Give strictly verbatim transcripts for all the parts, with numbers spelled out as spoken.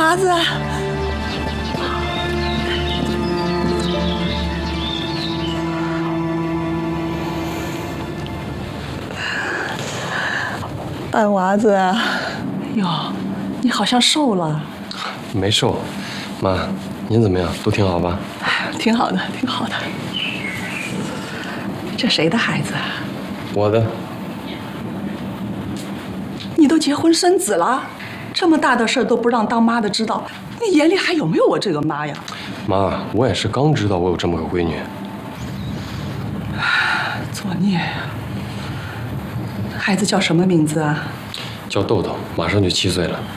娃子。 大娃子，哟，你好像瘦了。 没瘦，妈，您怎么样？都挺好吧？ 挺好的，挺好的。这谁的孩子？ 我的。 你都结婚生子了，这么大的事儿都不让当妈的知道，你眼里还有没有我这个妈呀？ 妈，我也是刚知道我有这么个闺女。 作孽呀！ 孩子叫什么名字啊？ 叫豆豆，马上就七岁了。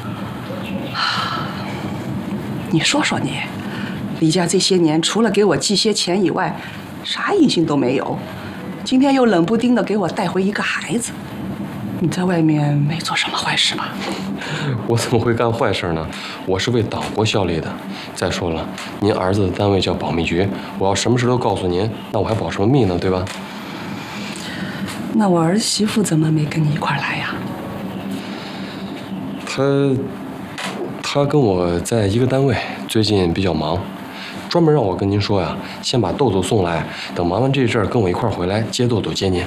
你说说你，离家这些年，除了给我寄些钱以外，啥音信都没有。今天又冷不丁的给我带回一个孩子，你在外面没做什么坏事吧？ 我怎么会干坏事呢？我是为党国效力的。再说了，您儿子的单位叫保密局，我要什么事都告诉您，那我还保什么密呢？对吧？ 那我儿媳妇怎么没跟你一块来呀？ 她，她跟我在一个单位，最近比较忙，专门让我跟您说呀，先把豆豆送来，等忙完这阵儿跟我一块儿回来接豆豆接您。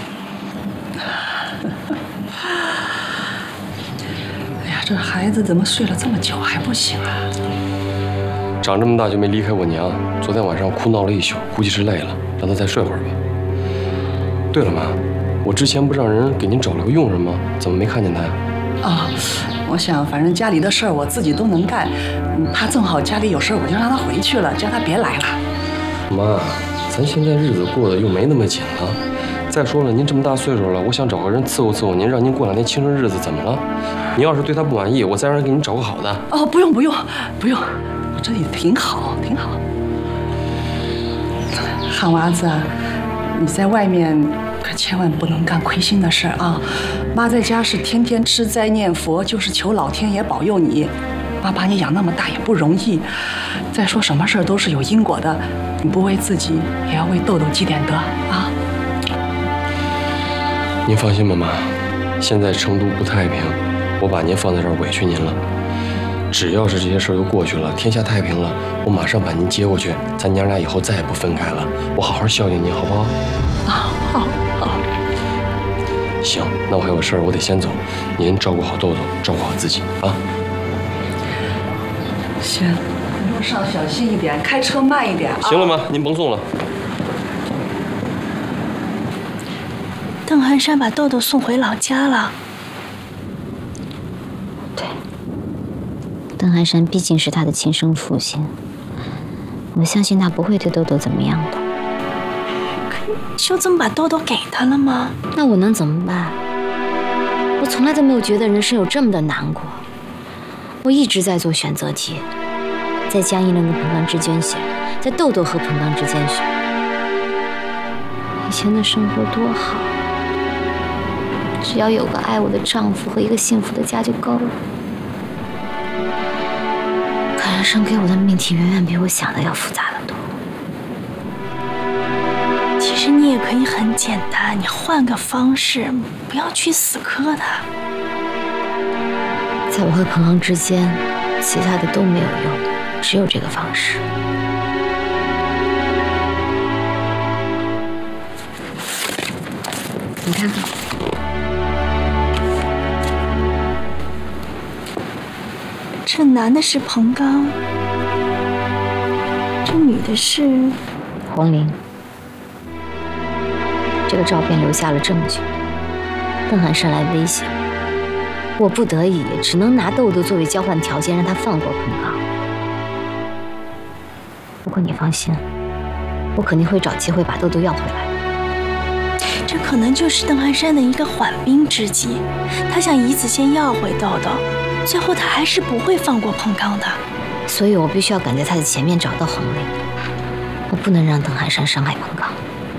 哎呀，这孩子怎么睡了这么久还不醒啊？ 长这么大就没离开过娘，昨天晚上哭闹了一宿，估计是累了，让他再睡会儿吧。对了，妈。 我之前不让人给您找了个佣人吗？怎么没看见他呀？ 啊、哦，我想反正家里的事儿我自己都能干，他正好家里有事儿，我就让他回去了，叫他别来了。 妈，咱现在日子过得又没那么紧了。再说了，您这么大岁数了，我想找个人伺候伺候您，让您过两天青春日子，怎么了？您要是对他不满意，我再让人给您找个好的。 哦，不用不用不用，我这里挺好挺好。汉娃子，你在外面。 可千万不能干亏心的事儿啊！妈在家是天天吃斋念佛，就是求老天爷保佑你。妈把你养那么大也不容易。再说什么事儿都是有因果的，你不为自己，也要为豆豆积点德啊！ 您放心吧，妈。现在成都不太平，我把您放在这儿委屈您了。只要是这些事儿都过去了，天下太平了，我马上把您接过去，咱娘俩以后再也不分开了。我好好孝敬您，好不好？ 啊，好。 行，那我还有事儿，我得先走。您照顾好豆豆，照顾好自己啊。 行，路上小心一点，开车慢一点啊。 行了，妈，您甭送了。 邓寒山把豆豆送回老家了。 对，邓寒山毕竟是他的亲生父亲，我相信他不会对豆豆怎么样的。 秀珍把豆豆给他了吗？ 那我能怎么办？我从来都没有觉得人生有这么的难过。我一直在做选择题，在江一伦跟彭刚之间选，在豆豆和彭刚之间选。以前的生活多好，只要有个爱我的丈夫和一个幸福的家就够了。可人生给我的命题远远比我想的要复杂得多。 其实你也可以很简单，你换个方式，不要去死磕他。 在我和彭航之间，其他的都没有用，只有这个方式。你看看， 这男的是彭刚，这女的是红玲。 这个照片留下了证据，邓寒山来威胁我，我不得已只能拿豆豆作为交换条件，让他放过彭刚。不过你放心，我肯定会找机会把豆豆要回来。 这可能就是邓寒山的一个缓兵之计，他想以此先要回豆豆，最后他还是不会放过彭刚的。 所以我必须要赶在他的前面找到红玲，我不能让邓寒山伤害彭刚。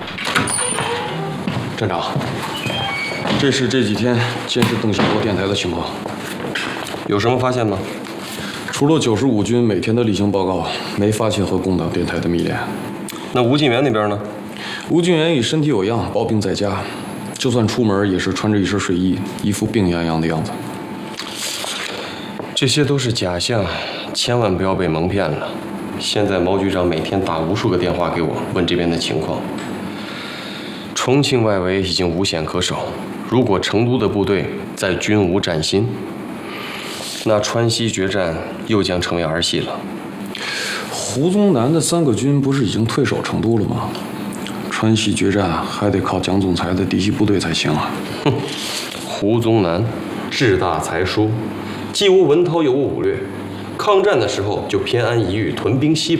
站长，这是这几天监视邓小波电台的情况， 有什么发现吗？ 除了九十五军每天的例行报告，没发现和共党电台的密联。 那吴敬元那边呢？ 吴敬元已身体有恙，抱病在家，就算出门也是穿着一身睡衣，一副病殃殃的样子。 这些都是假象， 千万不要被蒙骗了。现在毛局长每天打无数个电话给我，问这边的情况。重庆外围已经无险可守，如果成都的部队再军无战心，那川西决战又将成为儿戏了。 胡宗南的三个军不是已经退守成都了吗？川西决战还得靠蒋总裁的嫡系部队才行啊！ 哼，胡宗南志大才疏，既无文韬又无武略，抗战的时候就偏安一隅，屯兵西北。